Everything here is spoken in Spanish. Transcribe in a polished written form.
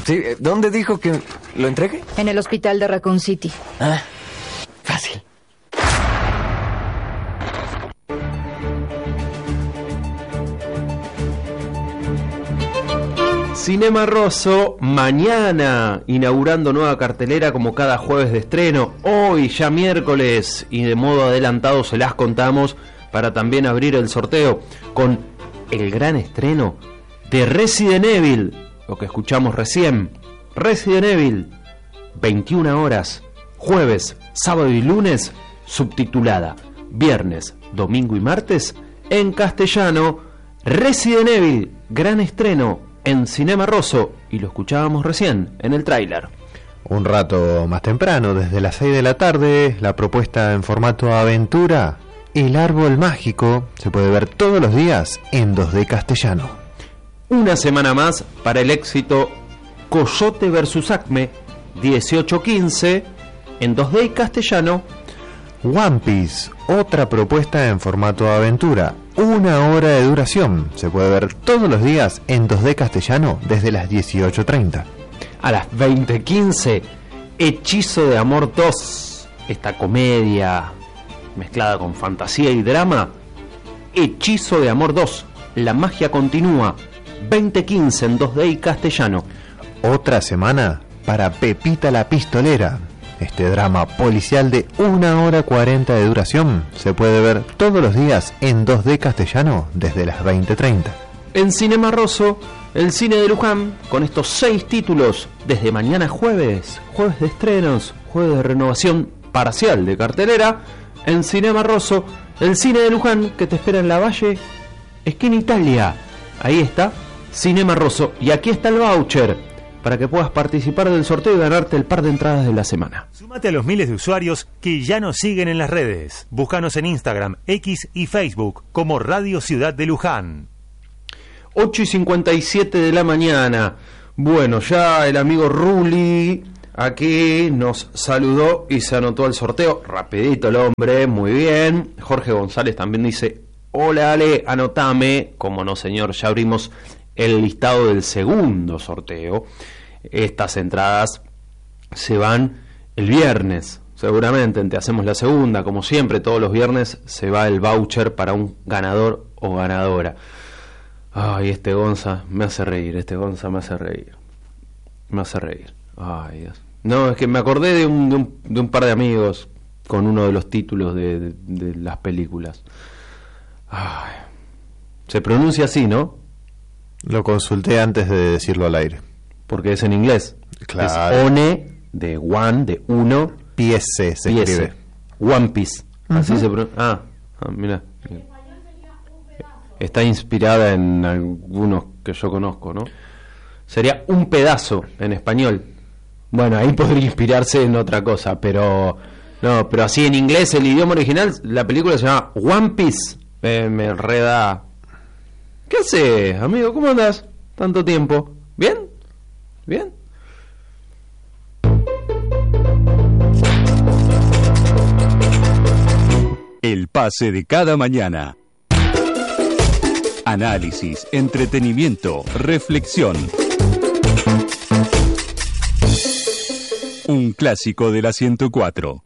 Sí, ¿dónde dijo que lo entregue? En el hospital de Raccoon City. Ah, fácil. Cinema Rosso, mañana, inaugurando nueva cartelera como cada jueves de estreno. Hoy, ya miércoles, y de modo adelantado se las contamos para también abrir el sorteo con el gran estreno de Resident Evil, lo que escuchamos recién. Resident Evil, 21 horas, jueves, sábado y lunes, subtitulada. Viernes, domingo y martes, en castellano. Resident Evil, gran estreno en Cinema Rosso, y lo escuchábamos recién en el tráiler. Un rato más temprano, desde las 6 de la tarde, la propuesta en formato aventura, El Árbol Mágico, se puede ver todos los días en 2D castellano. Una semana más para el éxito Coyote vs Acme, 18:15, en 2D y castellano. One Piece, otra propuesta en formato aventura, 1 hora de duración, se puede ver todos los días en 2D castellano desde las 18:30. A las 20:15, Hechizo de Amor 2, esta comedia mezclada con fantasía y drama. Hechizo de Amor 2, la magia continúa, 20:15 en 2D y castellano. Otra semana para Pepita la Pistolera. Este drama policial de 1 hora 40 de duración se puede ver todos los días en 2D castellano desde las 20:30. En Cinema Rosso, el cine de Luján, con estos 6 títulos, desde mañana jueves, jueves de estrenos, jueves de renovación parcial de cartelera. En Cinema Rosso, el cine de Luján, que te espera en la Valle, esquina Italia. Ahí está, Cinema Rosso. Y aquí está el voucher para que puedas participar del sorteo y ganarte el par de entradas de la semana. Súmate a los miles de usuarios que ya nos siguen en las redes. Búscanos en Instagram, X y Facebook como Radio Ciudad de Luján. 8:57 de la mañana. Bueno, ya el amigo Ruli aquí nos saludó y se anotó al sorteo. Rapidito el hombre, muy bien. Jorge González también dice: hola Ale, anotame. Como no señor, ya abrimos el listado del segundo sorteo. Estas entradas se van el viernes, seguramente. Te hacemos la segunda, como siempre, todos los viernes se va el voucher para un ganador o ganadora. Ay, este Gonza me hace reír, me hace reír. Ay, Dios. No, es que me acordé de un par de amigos con uno de los títulos de las películas. Ay. Se pronuncia así, ¿no? Lo consulté antes de decirlo al aire. Porque es en inglés. Claro. Es one, de one, de uno. Piece se escribe. One Piece. Así se pronuncia. Mira. Está inspirada en algunos que yo conozco, ¿no? Sería un pedazo en español. Bueno, ahí podría inspirarse en otra cosa, pero no, pero así en inglés, el idioma original, la película se llama One Piece. Me enreda. ¿Qué haces, amigo? ¿Cómo andás? Tanto tiempo. ¿Bien? ¿Bien? El pase de cada mañana. Análisis, entretenimiento, reflexión. Un clásico de la 104.